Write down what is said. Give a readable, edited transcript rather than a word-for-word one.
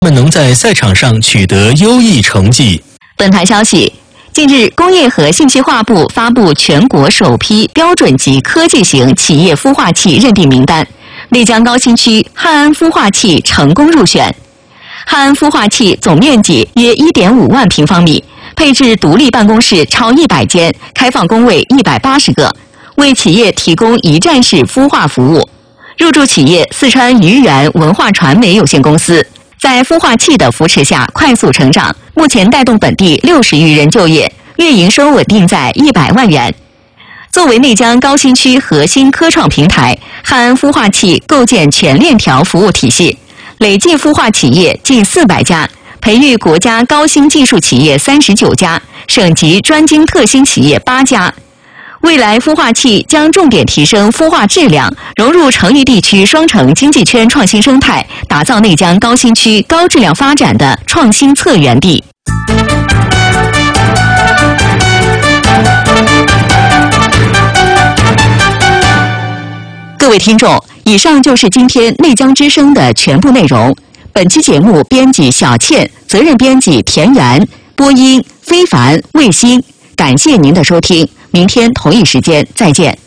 们能在赛场上取得优异成绩。 本台消息，近日，工业和信息化部发布全国首批标准级科技型企业孵化器认定名单，内江高新区汉安孵化器成功入选。汉安孵化器总面积约 1.5 万平方米，配置独立办公室超100间，开放工位180个，为企业提供一站式孵化服务。入驻企业四川愚园文化传媒有限公司，在孵化器的扶持下快速成长，目前带动本地60余人就业，月营收稳定在100万元。作为内江高新区核心科创平台，汉安孵化器构建全链条服务体系，累计孵化企业近400家，培育国家高新技术企业39家，省级专精特新企业8家。未来孵化器将重点提升孵化质量，融入成渝地区双城经济圈创新生态，打造内江高新区高质量发展的创新策源地。各位听众，以上就是今天内江之声的全部内容。本期节目编辑小倩，责任编辑田园，播音非凡、卫星。感谢您的收听，明天同一时间再见。